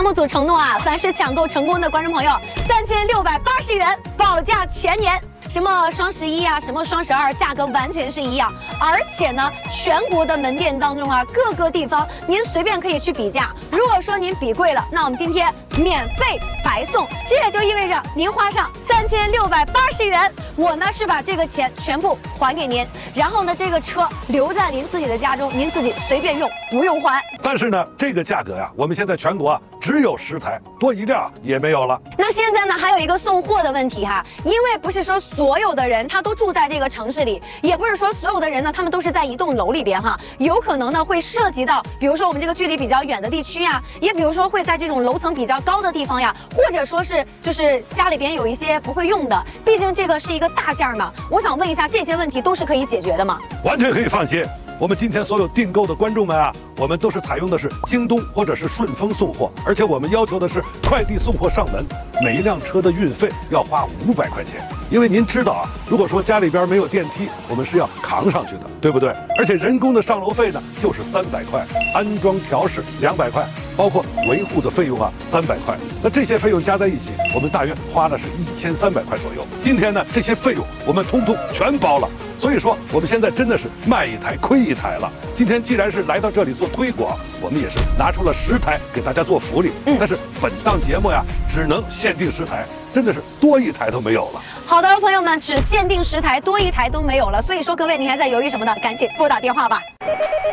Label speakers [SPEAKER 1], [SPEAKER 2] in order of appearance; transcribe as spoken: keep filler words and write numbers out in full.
[SPEAKER 1] 目组承诺啊，凡是抢购成功的观众朋友，三千六百八十元保价全年。什么双十一啊，什么双十二，价格完全是一样。而且呢，全国的门店当中啊，各个地方您随便可以去比价。如果说您比贵了，那我们今天免费白送。这也就意味着您花上三千六百八十元，我呢是把这个钱全部还给您，然后呢，这个车留在您自己的家中，您自己随便用，不用还。
[SPEAKER 2] 但是呢，这个价格呀，我们现在全国啊只有十台，多一辆也没有了。
[SPEAKER 1] 那现在呢，还有一个送货的问题哈，因为不是说所有的人他都住在这个城市里，也不是说所有的人呢，他们都是在一栋楼里边哈，有可能呢会涉及到，比如说我们这个距离比较远的地区呀，也比如说会在这种楼层比较高的地方呀，或者说是就是家里边有一些不会用的，毕竟这个是一个大件嘛。我想问一下，这些问题都是可以解决的吗？
[SPEAKER 2] 完全可以放心。我们今天所有订购的观众们啊，我们都是采用的是京东或者是顺丰送货，而且我们要求的是快递送货上门，每一辆车的运费要花五百块钱。因为您知道啊，如果说家里边没有电梯，我们是要扛上去的，对不对？而且人工的上楼费呢，就是三百块，安装调试两百块，包括维护的费用啊三百块。那这些费用加在一起，我们大约花了是一千三百块左右。今天呢，这些费用我们通通全包了。所以说，我们现在真的是卖一台亏一台了。今天既然是来到这里做推广，我们也是拿出了十台给大家做福利。嗯，但是本档节目呀，只能限定十台，真的是多一台都没有了。
[SPEAKER 1] 好的，朋友们，只限定十台，多一台都没有了。所以说，各位，你还在犹豫什么呢？赶紧拨打电话吧。